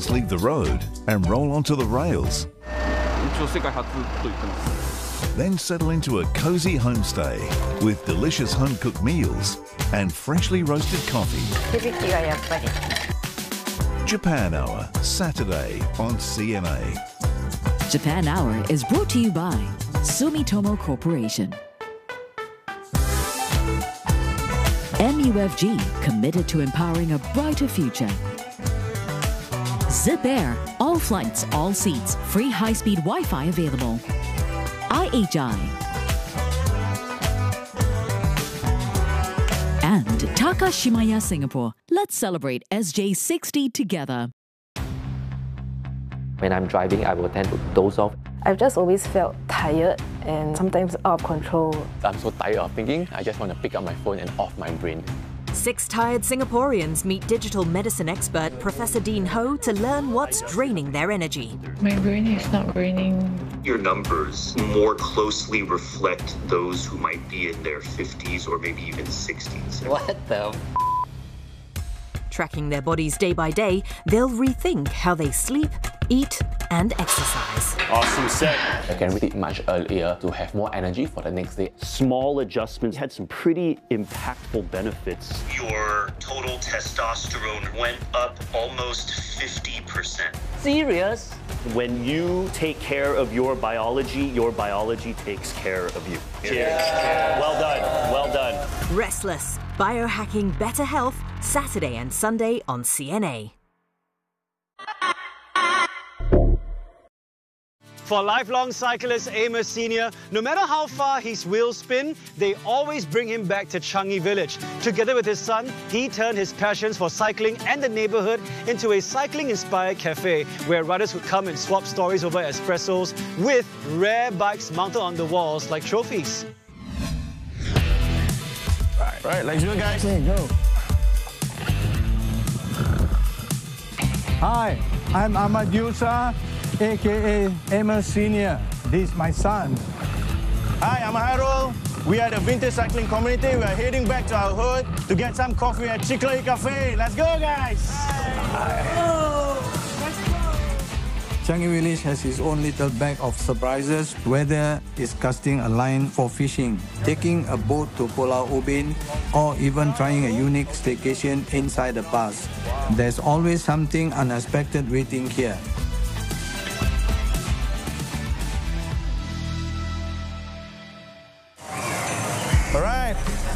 wheels leave the road and roll onto the rails. Then settle into a cozy homestay with delicious home-cooked meals and freshly roasted coffee. Japan Hour, Saturday on CNA. Japan Hour is brought to you by Sumitomo Corporation. MUFG, committed to empowering a brighter future. Zip Air, all flights, all seats, free high-speed Wi-Fi available. IHI. And Takashimaya Singapore. Let's celebrate SJ60 together. When I'm driving, I will tend to doze off. I've just always felt tired and sometimes out of control. I'm so tired of thinking, I just want to pick up my phone and off my brain. 6 tired Singaporeans meet digital medicine expert Professor Dean Ho to learn what's draining their energy. My brain is not draining. Your numbers more closely reflect those who might be in their 50s or maybe even 60s. What the? Tracking their bodies day by day, they'll rethink how they sleep, eat, and exercise. Awesome set. I can read it much earlier to have more energy for the next day. Small adjustments had some pretty impactful benefits. Your total testosterone went up almost 50%. Serious? When you take care of your biology takes care of you. Cheers. Well done. Well done. Restless, biohacking better health, Saturday and Sunday on CNA. For lifelong cyclist Amos Sr., no matter how far his wheels spin, they always bring him back to Changi Village. Together with his son, he turned his passions for cycling and the neighborhood into a cycling-inspired cafe where riders would come and swap stories over espressos with rare bikes mounted on the walls like trophies. Right, let's do it, guys. Okay, go. Hi, I'm Ahmad Yusa, aka Amos Sr. This is my son. Hi, I'm Hairul. We are the vintage cycling community. We are heading back to our hood to get some coffee at Chicley Cafe. Let's go, guys! Changi Village has its own little bag of surprises, whether it's casting a line for fishing, taking a boat to Pulau Ubin, or even trying a unique staycation inside the pass. There's always something unexpected waiting here. All right.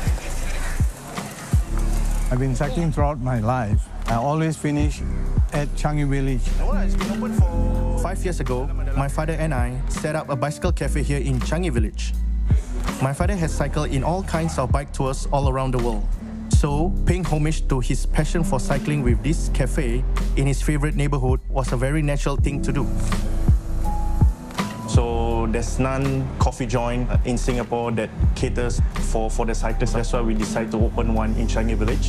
I've been cycling throughout my life. I always finish at Changi Village. It's been open for 5 years ago. My father and I set up a bicycle cafe here in Changi Village. My father has cycled in all kinds of bike tours all around the world. So, paying homage to his passion for cycling with this cafe in his favorite neighborhood was a very natural thing to do. So, there's none coffee joint in Singapore that caters for the cyclists. That's why we decided to open one in Changi Village.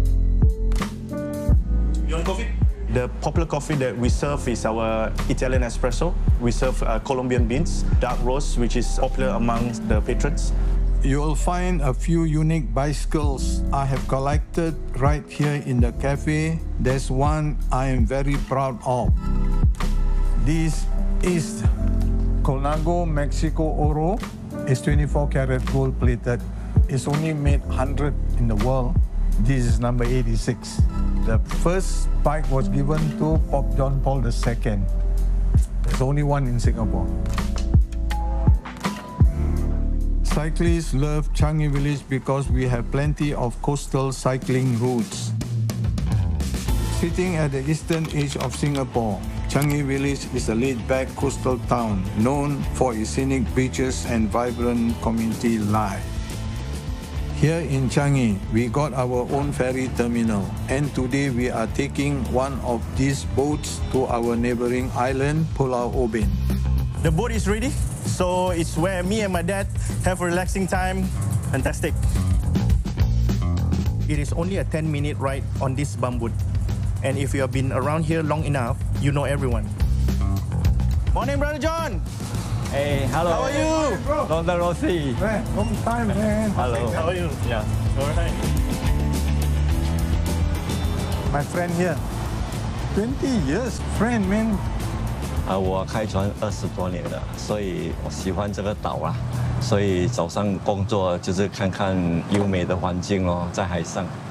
You want coffee? The popular coffee that we serve is our Italian espresso. We serve Colombian beans, dark roast, which is popular among the patrons. You'll find a few unique bicycles I have collected right here in the cafe. There's one I am very proud of. This is Colnago Mexico Oro. It's 24 karat gold plated. It's only made 100 in the world. This is number 86. The first bike was given to Pope John Paul II. There's only one in Singapore. Cyclists love Changi Village because we have plenty of coastal cycling routes. Sitting at the eastern edge of Singapore, Changi Village is a laid-back coastal town known for its scenic beaches and vibrant community life. Here in Changi, we got our own ferry terminal, and today we are taking one of these boats to our neighboring island, Pulau Ubin. The boat is ready, so it's where me and my dad have a relaxing time. Fantastic. It is only a 10-minute ride on this bamboo. And if you have been around here long enough, you know everyone. Morning, Brother John. Hey, hello. How are you? Long time no see. Man, long time, man. Hello. How are you? Yeah. All right. My friend here, 20 years, friend, man. 我开船20多年了，所以我喜欢这个岛啊。所以早上工作就是看看优美的环境哦，在海上。